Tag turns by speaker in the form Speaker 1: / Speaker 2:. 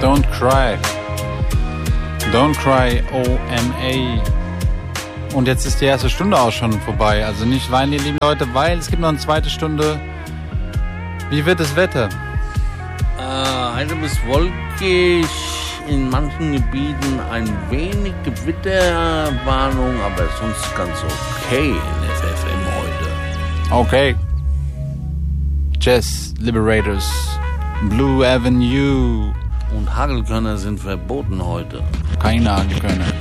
Speaker 1: Don't Cry. Don't Cry, OMA. Und jetzt ist die erste Stunde auch schon vorbei. Also nicht weinen, ihr lieben Leute, weil es gibt noch eine zweite Stunde. Wie wird das Wetter?
Speaker 2: Heute bis wolkig, in manchen Gebieten ein wenig Gewitterwarnung, aber sonst ganz okay in FFM heute.
Speaker 1: Okay. Jazz Liberators, Blue Avenue.
Speaker 2: Und Hagelkörner sind verboten heute.
Speaker 1: Keine Hagelkörner.